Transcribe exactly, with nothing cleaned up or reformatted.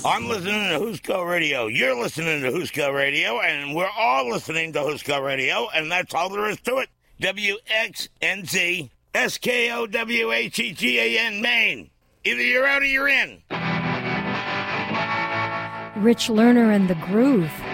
I'm listening to Husko Radio. You're listening to Husko Radio, and we're all listening to Husko Radio, and that's all there is to it. W X N Z, S K O W H E G A N, Maine. Either you're out or you're in. Rich Lerner and the Groove.